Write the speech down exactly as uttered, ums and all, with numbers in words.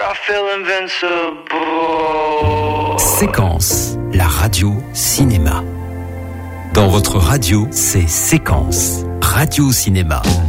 I feel invincible. Séquence, la radio cinéma. Dans votre radio, c'est Séquence, radio cinéma.